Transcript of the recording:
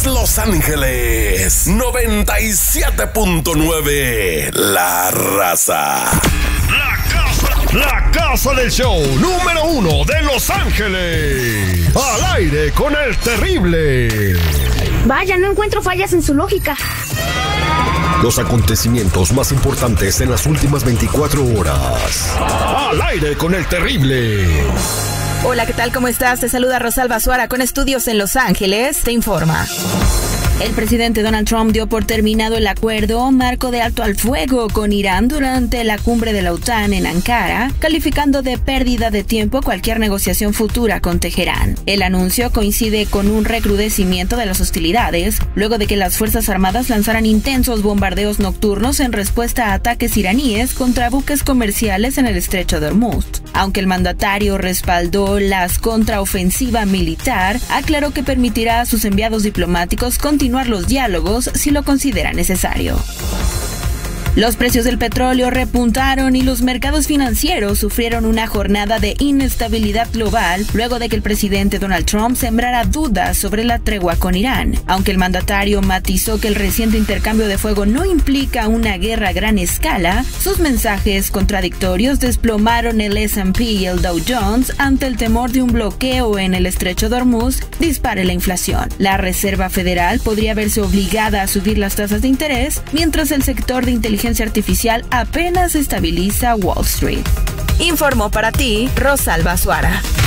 Los Ángeles 97.9. La Raza. La casa del show número 1 de Los Ángeles. Al aire con el terrible. Vaya, no encuentro fallas en su lógica. Los acontecimientos más importantes en las últimas 24 horas. Al aire con el terrible. Hola, ¿qué tal? ¿Cómo estás? Te saluda Rosalba Suara con estudios en Los Ángeles. Te informa. El presidente Donald Trump dio por terminado el acuerdo marco de alto al fuego con Irán durante la cumbre de la OTAN en Ankara, calificando de pérdida de tiempo cualquier negociación futura con Teherán. El anuncio coincide con un recrudecimiento de las hostilidades, luego de que las Fuerzas Armadas lanzaran intensos bombardeos nocturnos en respuesta a ataques iraníes contra buques comerciales en el estrecho de Hormuz. Aunque el mandatario respaldó las contraofensiva militar, aclaró que permitirá a sus enviados diplomáticos continuar los diálogos si lo considera necesario. Los precios del petróleo repuntaron y los mercados financieros sufrieron una jornada de inestabilidad global luego de que el presidente Donald Trump sembrara dudas sobre la tregua con Irán. Aunque el mandatario matizó que el reciente intercambio de fuego no implica una guerra a gran escala, sus mensajes contradictorios desplomaron el S&P y el Dow Jones ante el temor de un bloqueo en el estrecho de Hormuz dispare la inflación. La Reserva Federal podría verse obligada a subir las tasas de interés, mientras el sector de inteligencia artificial apenas estabiliza Wall Street. Informó para ti Rosalba Suara.